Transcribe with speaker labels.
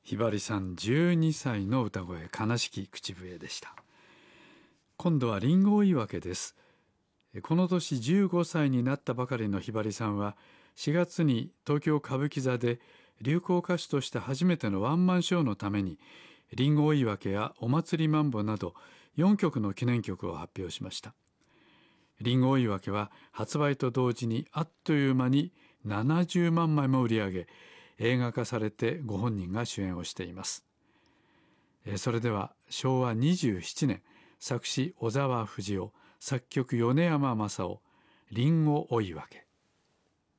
Speaker 1: ひばりさん12歳の歌声、悲しき口笛でした。今度はリンゴ追い分けです。この年15歳になったばかりのひばりさんは、4月に東京歌舞伎座で流行歌手として初めてのワンマンショーのために、リンゴ追い分けやお祭りマンボなど4曲の記念曲を発表しました。リンゴ追い分けは発売と同時にあっという間に70万枚も売り上げ、映画化されてご本人が主演をしています。それでは昭和27年、作詞小沢藤夫、作曲米山正夫、リンゴ追い分け。